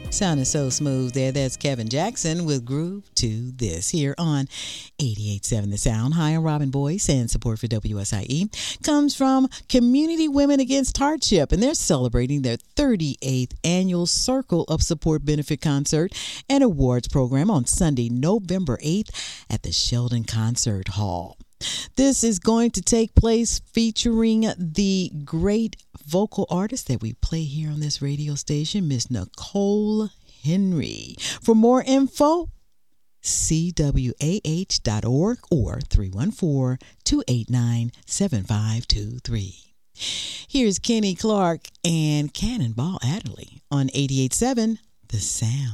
Sounding so smooth there. That's Kevin Jackson with Groove to This here on 88.7 The Sound. Hi, I'm Robin Boyce, and support for WSIE comes from Community Women Against Hardship, and they're celebrating their 38th annual Circle of Support benefit concert and awards program on Sunday, November 8th at the Sheldon Concert Hall. This is going to take place featuring the great vocal artist that we play here on this radio station, Miss Nicole Henry. For more info, cwah.org or 314-289-7523. Here's Kenny Clark and Cannonball Adderley on 88.7 The Sound.